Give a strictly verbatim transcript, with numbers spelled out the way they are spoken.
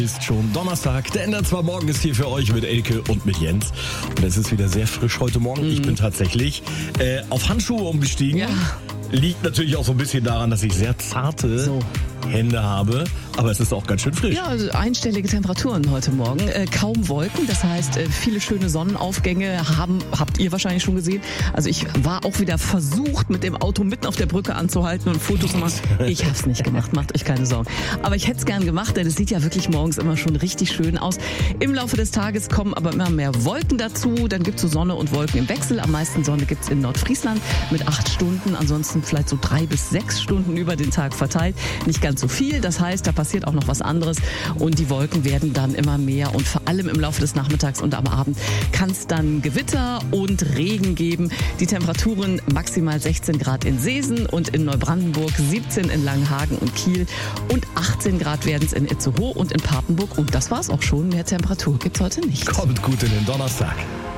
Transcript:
Ist schon Donnerstag, der N D R zwei Morgen ist hier für euch mit Elke und mit Jens. Und es ist wieder sehr frisch heute Morgen. Mm. Ich bin tatsächlich äh, auf Handschuhe umgestiegen. Ja. Liegt natürlich auch so ein bisschen daran, dass ich sehr zarte so. Hände habe, aber es ist auch ganz schön frisch. Ja, also einstellige Temperaturen heute Morgen, äh, kaum Wolken, das heißt äh, viele schöne Sonnenaufgänge haben, habt ihr wahrscheinlich schon gesehen. Also ich war auch wieder versucht, mit dem Auto mitten auf der Brücke anzuhalten und Fotos zu machen. Ich hab's nicht gemacht, macht euch keine Sorgen. Aber ich hätte es gern gemacht, denn es sieht ja wirklich morgens immer schon richtig schön aus. Im Laufe des Tages kommen aber immer mehr Wolken dazu, dann gibt's so Sonne und Wolken im Wechsel. Am meisten Sonne gibt's in Nordfriesland mit acht Stunden, ansonsten vielleicht so drei bis sechs Stunden über den Tag verteilt. Nicht ganz so viel, das heißt, da passiert auch noch was anderes und die Wolken werden dann immer mehr und vor allem im Laufe des Nachmittags und am Abend kann es dann Gewitter und Regen geben. Die Temperaturen maximal sechzehn Grad in Seesen und in Neubrandenburg, siebzehn in Langenhagen und Kiel und achtzehn Grad werden es in Itzehoe und in Papenburg und das war's auch schon. Mehr Temperatur gibt's heute nicht. Kommt gut in den Donnerstag.